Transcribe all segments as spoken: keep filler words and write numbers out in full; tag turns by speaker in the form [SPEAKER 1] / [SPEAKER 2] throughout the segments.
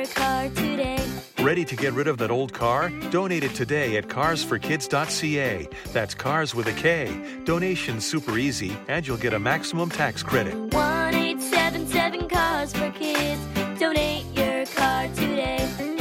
[SPEAKER 1] car today.
[SPEAKER 2] Ready to get rid of that old car? Donate it today at cars for kids dot c a. That's cars with a K. Donation's super easy, and you'll get a maximum tax credit.
[SPEAKER 1] one eight seven seven Cars for Kids. Donate your car today.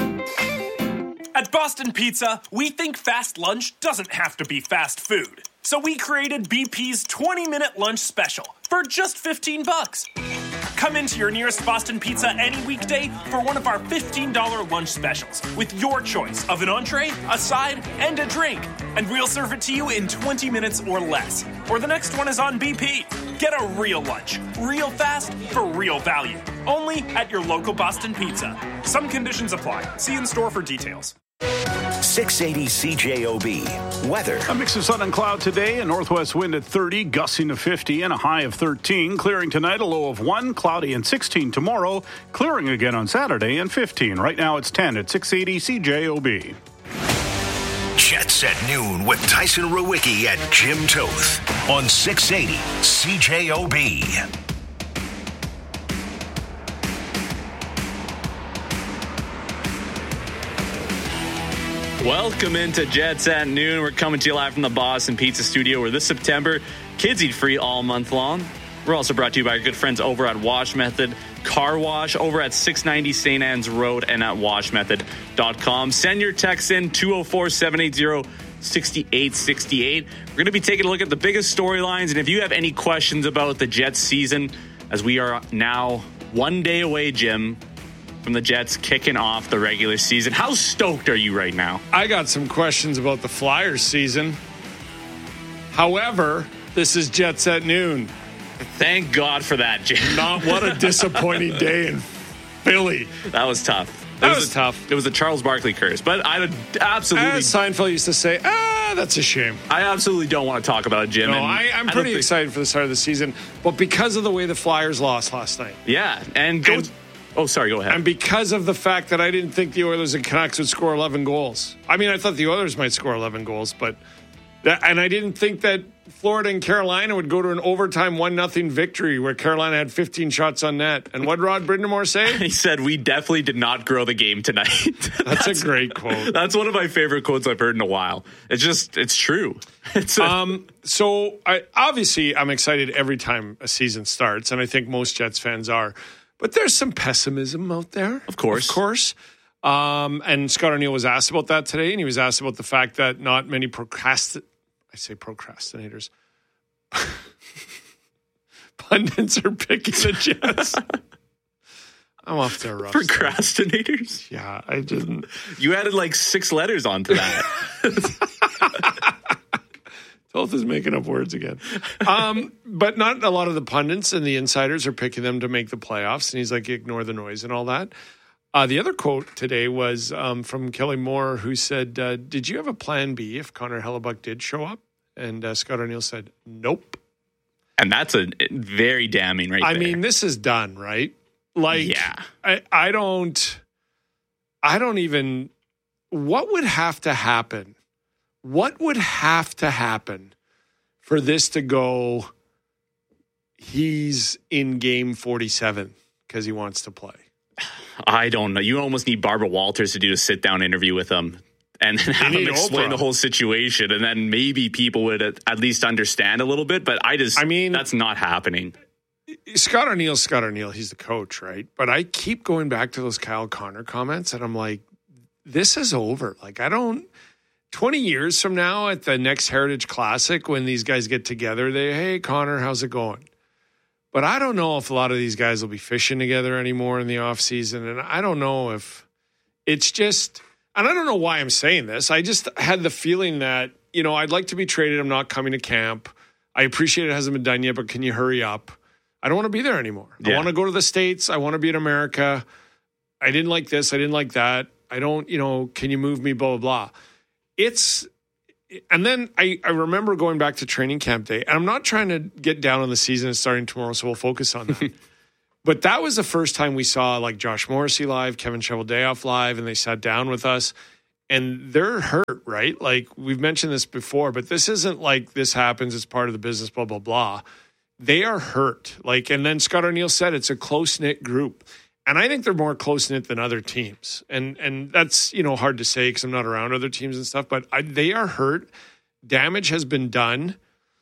[SPEAKER 3] At Boston Pizza, we think fast lunch doesn't have to be fast food. So we created B P's twenty-minute lunch special for just fifteen bucks. Come into your nearest Boston Pizza any weekday for one of our fifteen dollars lunch specials with your choice of an entree, a side, and a drink. And we'll serve it to you in twenty minutes or less. Or the next one is on B P. Get a real lunch, real fast, for real value. Only at your local Boston Pizza. Some conditions apply. See in store for details.
[SPEAKER 4] six eighty C J O B. Weather.
[SPEAKER 5] A mix of sun and cloud today, a northwest wind at thirty, gusting to fifty, and a high of thirteen. Clearing tonight, a low of one, cloudy and sixteen tomorrow. Clearing again on Saturday and fifteen. Right now it's ten at six eighty C J O B.
[SPEAKER 4] Jets at noon with Tyson Rowicki and Jim Toth on six eighty C J O B.
[SPEAKER 6] Welcome into Jets at noon. We're coming to you live from the Boston Pizza Studio, where this September, kids eat free all month long. We're also brought to you by our good friends over at Wash Method Car Wash, over at six ninety Saint Anne's Road and at wash method dot com. Send your text in two oh four, seven eight zero, six eight six eight. We're going to be taking a look at the biggest storylines, and if you have any questions about the Jets season, as we are now one day away, Jim, from the Jets kicking off the regular season. How stoked are you right now?
[SPEAKER 7] I got some questions about the Flyers season. However, this is Jets at noon.
[SPEAKER 6] Thank God for that, Jim.
[SPEAKER 7] Not what a disappointing day in Philly.
[SPEAKER 6] That was tough.
[SPEAKER 7] That
[SPEAKER 6] it
[SPEAKER 7] was, was
[SPEAKER 6] a,
[SPEAKER 7] tough.
[SPEAKER 6] It was a Charles Barkley curse, but I would absolutely...
[SPEAKER 7] As Seinfeld used to say, ah, that's a shame.
[SPEAKER 6] I absolutely don't want to talk about it, Jim.
[SPEAKER 7] No, I, I'm
[SPEAKER 6] I
[SPEAKER 7] pretty
[SPEAKER 6] think,
[SPEAKER 7] excited for the start of the season, but because of the way the Flyers lost last night.
[SPEAKER 6] Yeah, and... Go,
[SPEAKER 7] and
[SPEAKER 6] Oh, sorry, go ahead.
[SPEAKER 7] And because of the fact that I didn't think the Oilers and Canucks would score eleven goals. I mean, I thought the Oilers might score eleven goals, but that, and I didn't think that Florida and Carolina would go to an overtime one nothing victory where Carolina had fifteen shots on net. And what did Rod Brindamore say?
[SPEAKER 6] He said, we definitely did not grow the game tonight.
[SPEAKER 7] that's, that's a great quote.
[SPEAKER 6] That's one of my favorite quotes I've heard in a while. It's just, it's true. It's a-
[SPEAKER 7] um, so I, obviously I'm excited every time a season starts, and I think most Jets fans are. But there's some pessimism out there.
[SPEAKER 6] Of course.
[SPEAKER 7] Of course. Um, and Scott O'Neill was asked about that today, and he was asked about the fact that not many procrastin- I say procrastinators. Pundits are picking the Jets. I'm off to a rough
[SPEAKER 6] Procrastinators?
[SPEAKER 7] Start. Yeah, I didn't.
[SPEAKER 6] You added like six letters onto that.
[SPEAKER 7] Toth is making up words again. Um, but not a lot of the pundits and the insiders are picking them to make the playoffs. And he's like, ignore the noise and all that. Uh, the other quote today was um, from Kelly Moore, who said, uh, did you have a plan B if Connor Hellebuck did show up? And uh, Scott O'Neill said, nope.
[SPEAKER 6] And that's a very damning right
[SPEAKER 7] I
[SPEAKER 6] there.
[SPEAKER 7] mean, this is done, right? Like,
[SPEAKER 6] yeah.
[SPEAKER 7] I, I don't, I don't even, what would have to happen? What would have to happen for this to go, he's in game forty-seven because he wants to play?
[SPEAKER 6] I don't know. You almost need Barbara Walters to do a sit-down interview with him and then have him explain
[SPEAKER 7] Oprah.
[SPEAKER 6] the whole situation, and then maybe people would at least understand a little bit, but I just,
[SPEAKER 7] I mean,
[SPEAKER 6] that's not happening.
[SPEAKER 7] Scott O'Neill's Scott O'Neill. He's the coach, right? But I keep going back to those Kyle Connor comments, and I'm like, this is over. Like, I don't... twenty years from now at the next Heritage Classic, when these guys get together, they, hey, Connor, how's it going? But I don't know if a lot of these guys will be fishing together anymore in the offseason. And I don't know if it's just, and I don't know why I'm saying this. I just had the feeling that, you know, I'd like to be traded. I'm not coming to camp. I appreciate it hasn't been done yet, but can you hurry up? I don't want to be there anymore. Yeah. I want to go to the States. I want to be in America. I didn't like this. I didn't like that. I don't, you know, can you move me, blah, blah, blah. It's, and then I, I remember going back to training camp day, and I'm not trying to get down on the season and starting tomorrow, so we'll focus on that. But that was the first time we saw like Josh Morrissey live, Kevin Cheveldayoff live, and they sat down with us, and they're hurt, right? Like we've mentioned this before, but this isn't like this happens, it's part of the business, blah, blah, blah. They are hurt. Like, and then Scott O'Neill said it's a close-knit group. And I think they're more close-knit than other teams. And and that's, you know, hard to say because I'm not around other teams and stuff, but I, they are hurt. Damage has been done.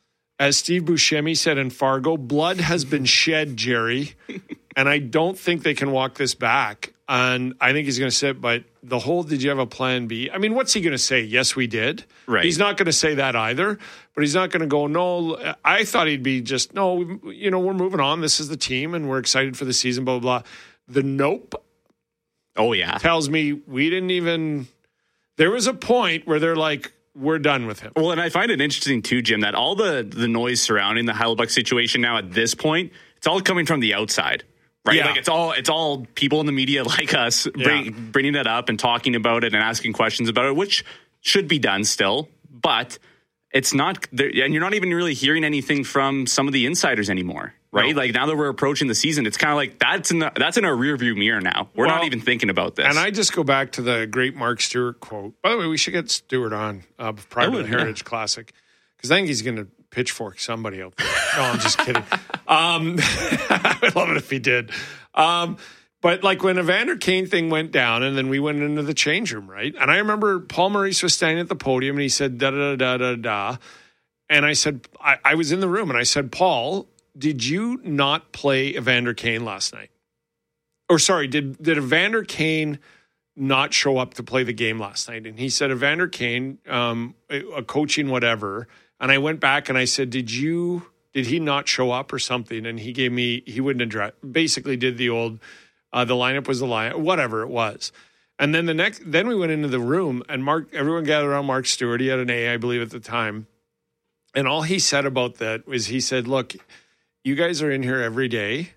[SPEAKER 7] As Steve Buscemi said in Fargo, blood has been shed, Jerry. And I don't think they can walk this back. And I think he's going to sit, but the whole, did you have a plan B? I mean, what's he going to say? Yes, we did.
[SPEAKER 6] Right.
[SPEAKER 7] He's not going to say that either, but he's not going to go, no, I thought he'd be just, no, you know, we're moving on. This is the team and we're excited for the season, blah, blah, blah. The nope.
[SPEAKER 6] Oh, yeah.
[SPEAKER 7] Tells me we didn't even, there was a point where they're like, we're done with him.
[SPEAKER 6] Well, and I find it interesting too, Jim, that all the, the noise surrounding the Hellebuyck situation now at this point, it's all coming from the outside. Right,
[SPEAKER 7] yeah.
[SPEAKER 6] Like it's all it's all people in the media like us bring,
[SPEAKER 7] Yeah.
[SPEAKER 6] bringing it up and talking about it and asking questions about it, which should be done still. But it's not, and you're not even really hearing anything from some of the insiders anymore, right?
[SPEAKER 7] No.
[SPEAKER 6] Like now that we're approaching the season, it's kind of like that's in the, that's in our rearview mirror now. We're
[SPEAKER 7] Well,
[SPEAKER 6] not even thinking about this.
[SPEAKER 7] And I just go back to the great Mark Stewart quote. By the way, we should get Stewart on uh, prior
[SPEAKER 6] I
[SPEAKER 7] to
[SPEAKER 6] would,
[SPEAKER 7] the Heritage
[SPEAKER 6] yeah.
[SPEAKER 7] Classic because I think he's going to pitchfork somebody out there. No, I'm just kidding. Um, I would love it if he did. Um, but like when Evander Kane thing went down and then we went into the change room, right? And I remember Paul Maurice was standing at the podium and he said, da da da da da. And I said, I, I was in the room and I said, Paul, did you not play Evander Kane last night? Or sorry, did, did Evander Kane not show up to play the game last night? And he said, Evander Kane, um, a, a coaching whatever. And I went back and I said, did you, did he not show up or something? And he gave me, he wouldn't address, basically did the old, uh, the lineup was the lineup, whatever it was. And then the next, then we went into the room and Mark, everyone gathered around Mark Stewart. He had an A, I believe at the time. And all he said about that was he said, look, you guys are in here every day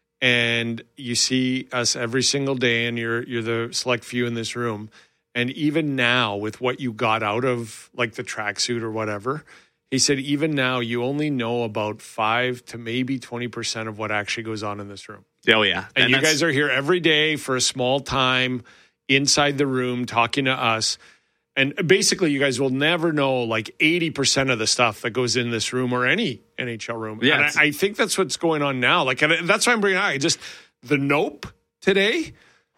[SPEAKER 7] and you see us every single day and you're, you're the select few in this room. And even now with what you got out of like the tracksuit or whatever, he said, even now, you only know about five to maybe twenty percent of what actually goes on in this room.
[SPEAKER 6] oh, yeah.
[SPEAKER 7] And,
[SPEAKER 6] And
[SPEAKER 7] you
[SPEAKER 6] that's-
[SPEAKER 7] guys are here every day for a small time inside the room talking to us. And basically, you guys will never know like eighty percent of the stuff that goes in this room or any N H L room.
[SPEAKER 6] Yeah,
[SPEAKER 7] and
[SPEAKER 6] it's-
[SPEAKER 7] I, I think that's what's going on now. Like, and that's why I'm bringing it out. I just, the nope today,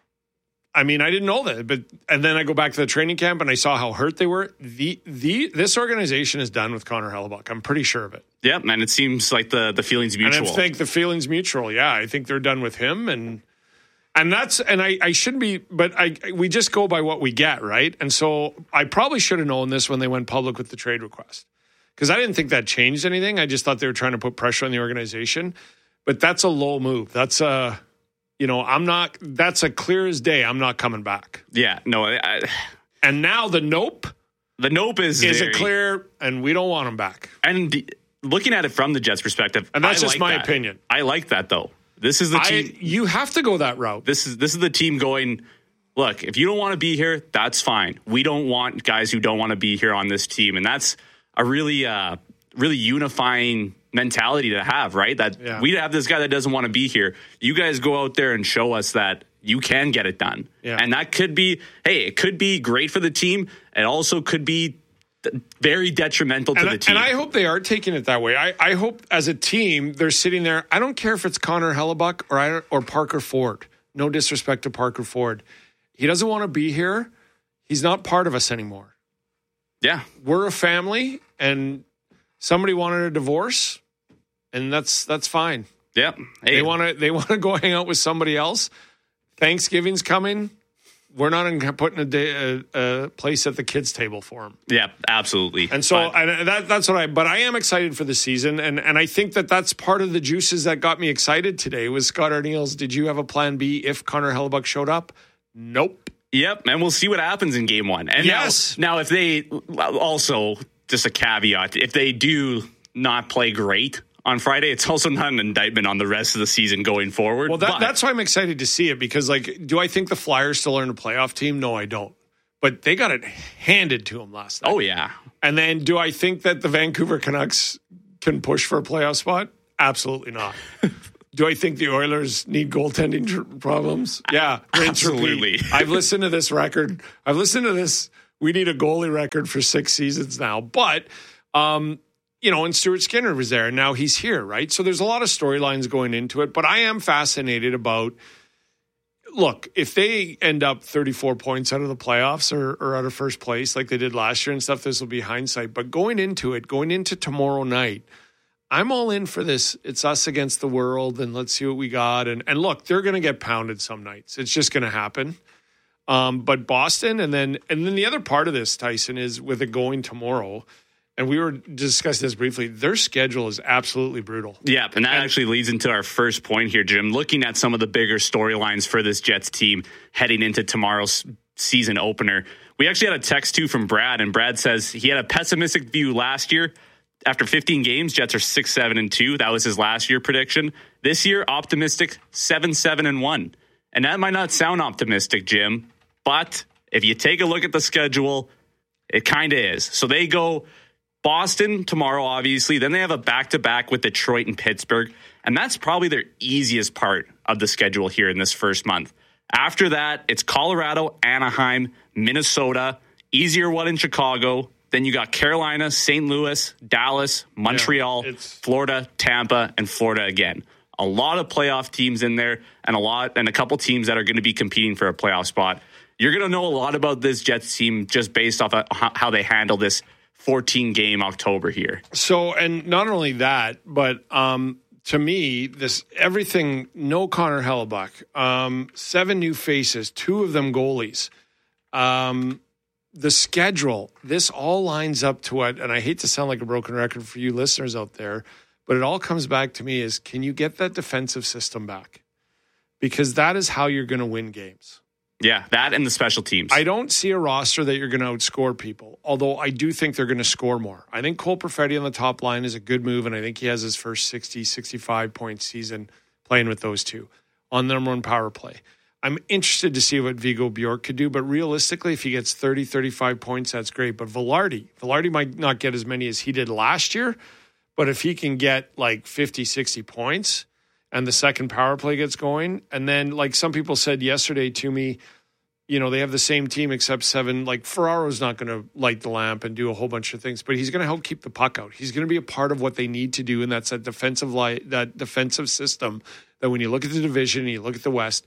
[SPEAKER 7] I mean, I didn't know that, but and then I go back to the training camp and I saw how hurt they were. The the this organization is done with Connor Hellebuyck. I'm pretty sure of it.
[SPEAKER 6] Yeah, and it seems like the, the feeling's mutual.
[SPEAKER 7] And I think the feeling's mutual. Yeah, I think they're done with him, and and that's and I, I shouldn't be, but I we just go by what we get, right? And so I probably should have known this when they went public with the trade request because I didn't think that changed anything. I just thought they were trying to put pressure on the organization, but that's a low move. That's a You know, I'm not, that's a clear as day. I'm not coming back.
[SPEAKER 6] Yeah, no. I,
[SPEAKER 7] And now the nope
[SPEAKER 6] the nope is
[SPEAKER 7] is
[SPEAKER 6] very,
[SPEAKER 7] a clear, and we don't want him back.
[SPEAKER 6] And the, looking at it from the Jets' perspective,
[SPEAKER 7] And that's
[SPEAKER 6] I
[SPEAKER 7] just
[SPEAKER 6] like
[SPEAKER 7] my
[SPEAKER 6] that.
[SPEAKER 7] opinion.
[SPEAKER 6] I like that though. This is the
[SPEAKER 7] I,
[SPEAKER 6] team.
[SPEAKER 7] you have to go that route.
[SPEAKER 6] This is this is the team going. Look, if you don't want to be here, that's fine. We don't want guys who don't want to be here on this team, and that's a really, uh, really unifying mentality to have, right? That
[SPEAKER 7] Yeah.
[SPEAKER 6] we have this guy that doesn't want to be here. You guys go out there and show us that you can get it done.
[SPEAKER 7] Yeah.
[SPEAKER 6] And that could be, hey, it could be great for the team. It also could be th- very detrimental to
[SPEAKER 7] and,
[SPEAKER 6] the
[SPEAKER 7] I,
[SPEAKER 6] team.
[SPEAKER 7] and I hope they are taking it that way. I, I hope as a team, they're sitting there. I don't care if it's Connor Hellebuyck or, I, or Parker Ford. No disrespect to Parker Ford. He doesn't want to be here. He's not part of us anymore.
[SPEAKER 6] yeah.
[SPEAKER 7] We're a family, and somebody wanted a divorce, and that's that's fine.
[SPEAKER 6] Yeah. Hey,
[SPEAKER 7] They want to they want to go hang out with somebody else. Thanksgiving's coming. We're not in, putting a, day, a, a place at the kids' table for them.
[SPEAKER 6] yeah, absolutely.
[SPEAKER 7] And so
[SPEAKER 6] But-
[SPEAKER 7] and that, that's what I. But I am excited for the season, and and I think that that's part of the juices that got me excited today. Was Scott Arniels? Did you have a plan B if Connor Hellebuyck showed up? Nope.
[SPEAKER 6] Yep, and we'll see what happens in game one. And
[SPEAKER 7] Yes.
[SPEAKER 6] now, now if they also just a caveat, if they do not play great on Friday, it's also not an indictment on the rest of the season going forward.
[SPEAKER 7] Well, that,
[SPEAKER 6] But-
[SPEAKER 7] that's why I'm excited to see it because, like, do I think the Flyers still aren't a playoff team? No, I don't. But they got it handed to them last night.
[SPEAKER 6] oh yeah,
[SPEAKER 7] And then do I think that the Vancouver Canucks can push for a playoff spot? Absolutely not. Do I think the Oilers need goaltending tr- problems? Yeah. rinse,
[SPEAKER 6] Absolutely.
[SPEAKER 7] repeat. I've listened to this record. I've listened to this. We need a goalie record for six seasons now. But, um, you know, and Stuart Skinner was there, and now he's here, right? So there's a lot of storylines going into it. But I am fascinated about look, if they end up thirty-four points out of the playoffs or, or out of first place like they did last year and stuff, this will be hindsight. But going into it, going into tomorrow night, I'm all in for this. It's us against the world, and let's see what we got. And, and look, they're going to get pounded some nights. It's just going to happen. Um, but Boston, and then and then the other part of this, Tyson, is with it going tomorrow, and we were discussing this briefly, their schedule is absolutely brutal.
[SPEAKER 6] Yeah, and that and, actually leads into our first point here, Jim. Looking at some of the bigger storylines for this Jets team heading into tomorrow's season opener, we actually had a text, too, from Brad, and Brad says he had a pessimistic view last year. After fifteen games, Jets are six, seven, and two. That was his last year prediction. This year, optimistic, seven, seven, and one. And that might not sound optimistic, Jim, but if you take a look at the schedule, it kind of is. So they go Boston tomorrow, obviously. Then they have a back-to-back with Detroit and Pittsburgh. And that's probably their easiest part of the schedule here in this first month. After that, it's Colorado, Anaheim, Minnesota, easier one in Chicago. Then you got Carolina, Saint Louis, Dallas, Montreal, yeah, Florida, Tampa, and Florida again. A lot of playoff teams in there, and a lot and a couple teams that are going to be competing for a playoff spot. You're going to know a lot about this Jets team just based off of how they handle this fourteen-game October here.
[SPEAKER 7] So, and not only that, but um, to me, this everything, no Connor Hellebuyck, um, seven new faces, two of them goalies. Um, the schedule, this all lines up to what, and I hate to sound like a broken record for you listeners out there, but it all comes back to me is, can you get that defensive system back? Because that is how you're going to win games.
[SPEAKER 6] Yeah, that and the special teams.
[SPEAKER 7] I don't see a roster that you're going to outscore people, although I do think they're going to score more. I think Cole Perfetti on the top line is a good move, and I think he has his first sixty, sixty-five point season playing with those two on the number one power play. I'm interested to see what Viggo Bjork could do, but realistically, if he gets thirty, thirty-five points, that's great. But Velarde, Velarde might not get as many as he did last year, but if he can get like fifty, sixty points and the second power play gets going, and then like some people said yesterday to me, you know, they have the same team except seven. Like Ferraro's not going to light the lamp and do a whole bunch of things, but he's going to help keep the puck out. He's going to be a part of what they need to do, and that's that defensive light, that defensive system that when you look at the division and you look at the West,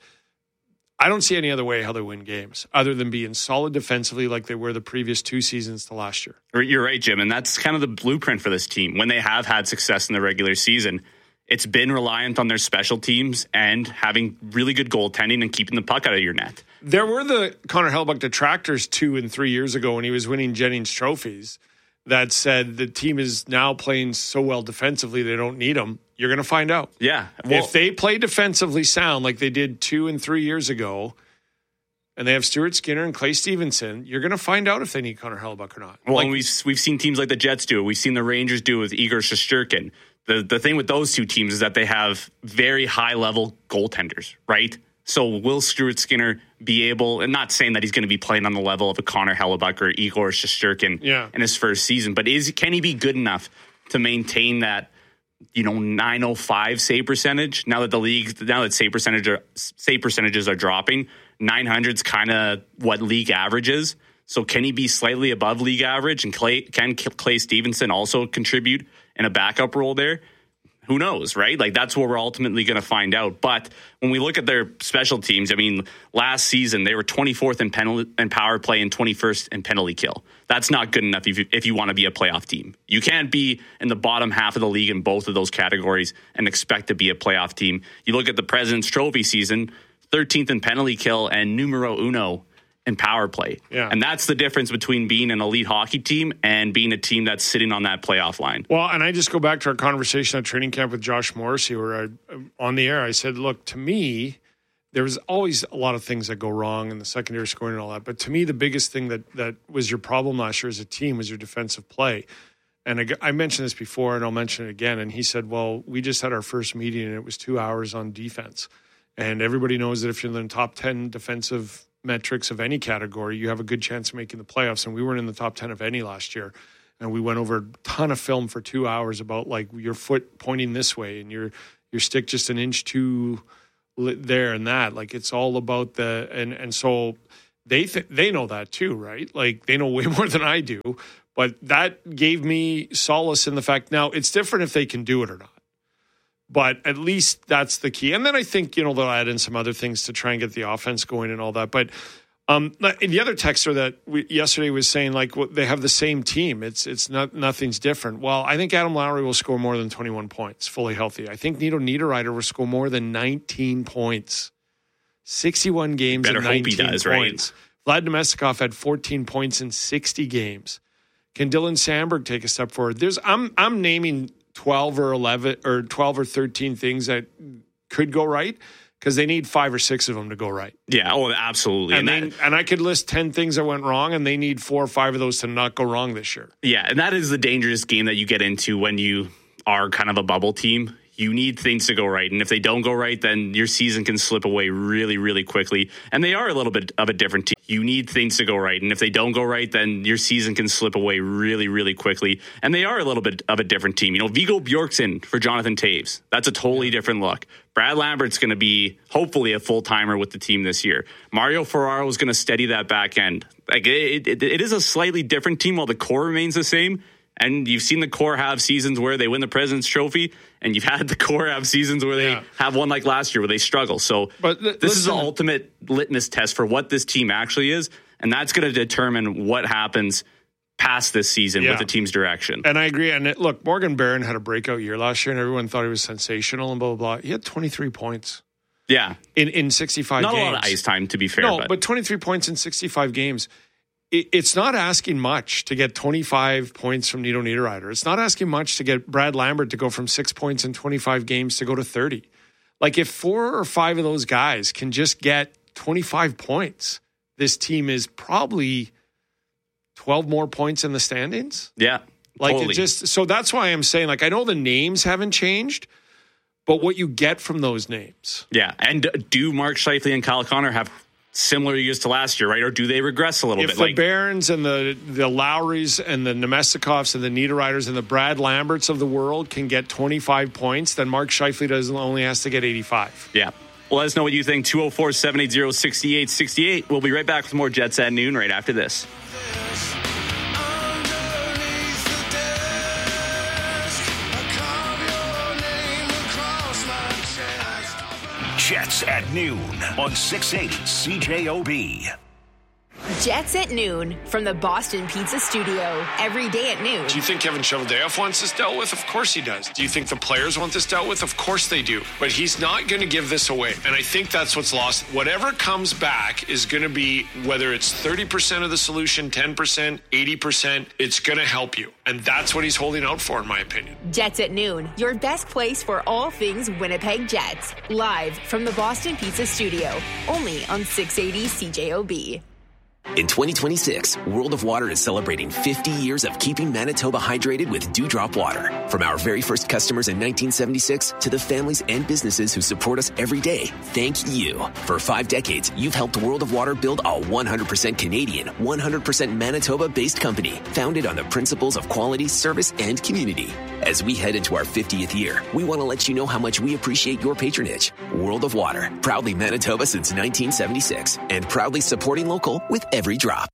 [SPEAKER 7] I don't see any other way how they win games other than being solid defensively like they were the previous two seasons to last year.
[SPEAKER 6] You're right, Jim, and that's kind of the blueprint for this team. When they have had success in the regular season, it's been reliant on their special teams and having really good goaltending and keeping the puck out of your net.
[SPEAKER 7] There were the Connor Hellebuyck detractors two and three years ago when he was winning Jennings trophies that said the team is now playing so well defensively they don't need him. You're going to find out.
[SPEAKER 6] Yeah.
[SPEAKER 7] Well, if they play defensively sound like they did two and three years ago, and they have Stuart Skinner and Clay Stevenson, you're going to find out if they need Connor Hellebuyck or not.
[SPEAKER 6] Well,
[SPEAKER 7] like,
[SPEAKER 6] and we've, we've seen teams like the Jets do it. We've seen the Rangers do it with Igor Shesterkin. The the thing with those two teams is that they have very high-level goaltenders, right? So will Stuart Skinner be able, and not saying that he's going to be playing on the level of a Connor Hellebuyck or Igor Shesterkin
[SPEAKER 7] yeah.
[SPEAKER 6] in his first season, but is can he be good enough to maintain that, you know, nine oh five save percentage? Now that the league, now that save percentage are, save percentages are dropping, nine hundred's kind of what league average is. So can he be slightly above league average? And Clay, can Clay Stevenson also contribute in a backup role there? Who knows, right? Like, that's what we're ultimately going to find out. But when we look at their special teams, I mean, last season they were twenty-fourth in penalty and power play and twenty-first in penalty kill. That's not good enough if you, if you want to be a playoff team. You can't be in the bottom half of the league in both of those categories and expect to be a playoff team. You look at the President's Trophy season, thirteenth in penalty kill and numero uno in power play.
[SPEAKER 7] Yeah.
[SPEAKER 6] And that's the difference between being an elite hockey team and being a team that's sitting on that playoff line.
[SPEAKER 7] Well, and I just go back to our conversation at training camp with Josh Morrissey where I, on the air, I said, look, to me, there's always a lot of things that go wrong in the secondary scoring and all that. But to me, the biggest thing that, that was your problem last year as a team was your defensive play. And I, I mentioned this before, and I'll mention it again. And he said, well, we just had our first meeting, and it was two hours on defense. And everybody knows that if you're in the top ten defensive metrics of any category, you have a good chance of making the playoffs. And we weren't in the top ten of any last year. And we went over a ton of film for two hours about like your foot pointing this way and your your stick just an inch too there and that. Like, it's all about the and and so they th- they know that too, right? Like, they know way more than I do. But that gave me solace in the fact. Now it's different if they can do it or not. But at least that's the key. And then I think, you know, they'll add in some other things to try and get the offense going and all that. But um, the other texter that we, yesterday was saying, like, well, they have the same team. It's it's not nothing's different. Well, I think Adam Lowry will score more than twenty-one points, fully healthy. I think Nito Niederreiter will score more than nineteen points. sixty-one games
[SPEAKER 6] Better
[SPEAKER 7] and
[SPEAKER 6] hope
[SPEAKER 7] nineteen
[SPEAKER 6] he does,
[SPEAKER 7] points. Right? Vlad Nemestikov had fourteen points in sixty games. Can Dylan Sandberg take a step forward? There's I'm I'm naming twelve or eleven or twelve or thirteen things that could go right because they need five or six of them to go right.
[SPEAKER 6] Yeah, oh, absolutely.
[SPEAKER 7] And,
[SPEAKER 6] and,
[SPEAKER 7] they,
[SPEAKER 6] that,
[SPEAKER 7] and I could list ten things that went wrong, and they need four or five of those to not go wrong this year.
[SPEAKER 6] Yeah, and that is the dangerous game that you get into when you are kind of a bubble team. You need things to go right. And if they don't go right, then your season can slip away really, really quickly. And they are a little bit of a different team. You need things to go right. And if they don't go right, then your season can slip away really, really quickly. And they are a little bit of a different team. You know, Viggo Bjorksen for Jonathan Toews. That's a totally different look. Brad Lambert's going to be, hopefully, a full-timer with the team this year. Mario Ferraro is going to steady that back end. Like it, it, it is a slightly different team while the core remains the same. And you've seen the core have seasons where they win the President's Trophy, and you've had the core have seasons where they
[SPEAKER 7] yeah.
[SPEAKER 6] have one like last year where they struggle. So
[SPEAKER 7] but th-
[SPEAKER 6] this
[SPEAKER 7] listen,
[SPEAKER 6] is the ultimate litmus test for what this team actually is, and that's going to determine what happens past this season
[SPEAKER 7] yeah.
[SPEAKER 6] with the team's direction.
[SPEAKER 7] And I agree. And it, look, Morgan Barron had a breakout year last year, and everyone thought he was sensational and blah, blah, blah. He had twenty-three points.
[SPEAKER 6] Yeah.
[SPEAKER 7] In, in sixty-five
[SPEAKER 6] Not
[SPEAKER 7] games.
[SPEAKER 6] Not a lot of ice time, to be fair.
[SPEAKER 7] No,
[SPEAKER 6] but,
[SPEAKER 7] but twenty-three points in sixty-five games. It's not asking much to get twenty-five points from Nito Niederreiter. It's not asking much to get Brad Lambert to go from six points in twenty-five games to go to thirty. Like if four or five of those guys can just get twenty-five points, this team is probably twelve more points in the standings.
[SPEAKER 6] Yeah,
[SPEAKER 7] like
[SPEAKER 6] totally.
[SPEAKER 7] it just so that's why I'm saying, like, I know the names haven't changed, but what you get from those names.
[SPEAKER 6] Yeah, and do Mark Scheifele and Kyle Connor have similar years to last year, right? Or do they regress a little
[SPEAKER 7] if
[SPEAKER 6] bit?
[SPEAKER 7] If the
[SPEAKER 6] like,
[SPEAKER 7] Barons and the, the Lowrys and the Nemestikovs and the Niederreiters and the Brad Lamberts of the world can get twenty-five points, then Mark Scheifele doesn't only has to get eighty-five.
[SPEAKER 6] Yeah. Well, let us know what you think. two oh four, seven eight zero, six eight six eight. We'll be right back with more Jets at noon right after this.
[SPEAKER 4] Jets at noon on six eighty C J O B.
[SPEAKER 8] Jets at noon from the Boston Pizza Studio. Every day at noon.
[SPEAKER 7] Do you think Kevin Cheveldayoff wants this dealt with? Of course he does. Do you think the players want this dealt with? Of course they do. But he's not going to give this away. And I think that's what's lost. Whatever comes back is going to be, whether it's thirty percent of the solution, ten percent, eighty percent, it's going to help you. And that's what he's holding out for, in my opinion.
[SPEAKER 8] Jets at noon, your best place for all things Winnipeg Jets. Live from the Boston Pizza Studio. Only on six eighty C J O B.
[SPEAKER 9] In twenty twenty-six, World of Water is celebrating fifty years of keeping Manitoba hydrated with Dewdrop water. From our very first customers in nineteen seventy-six to the families and businesses who support us every day, thank you. For five decades, you've helped World of Water build a one hundred percent Canadian, one hundred percent Manitoba-based company, founded on the principles of quality, service, and community. As we head into our fiftieth year, we want to let you know how much we appreciate your patronage. World of Water, proudly Manitoba since nineteen seventy-six, and proudly supporting local with every drop.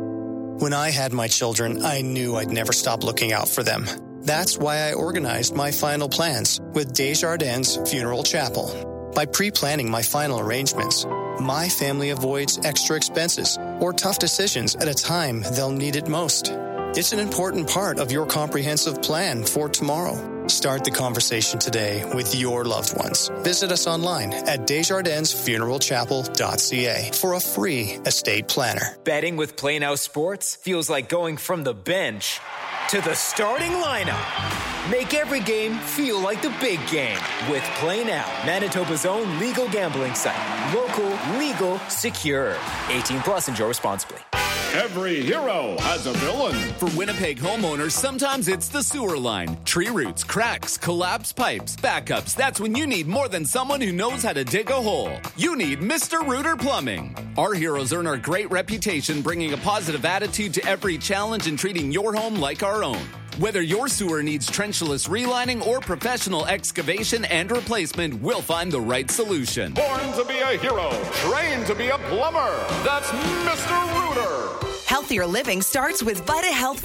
[SPEAKER 10] When I had my children, I knew I'd never stop looking out for them. That's why I organized my final plans with Desjardins Funeral Chapel. By pre-planning my final arrangements, my family avoids extra expenses or tough decisions at a time they'll need it most. It's an important part of your comprehensive plan for tomorrow. Start the conversation today with your loved ones. Visit us online at desjardins funeral chapel dot c a for a free estate planner.
[SPEAKER 11] Betting with Play Now Sports feels like going from the bench to the starting lineup. Make every game feel like the big game with Play Now, Manitoba's own legal gambling site. Local, legal, secure. eighteen plus, enjoy responsibly.
[SPEAKER 12] Every hero has a villain.
[SPEAKER 13] For Winnipeg homeowners, sometimes it's the sewer line. Tree roots, cracks, collapsed pipes, backups. That's when you need more than someone who knows how to dig a hole. You need Mister Rooter Plumbing. Our heroes earn our great reputation, bringing a positive attitude to every challenge and treating your home like our own. Whether your sewer needs trenchless relining or professional excavation and replacement, we'll find the right solution.
[SPEAKER 12] Born to be a hero, trained to be a plumber. That's Mister Rooter.
[SPEAKER 14] Healthier living starts with VitaHealth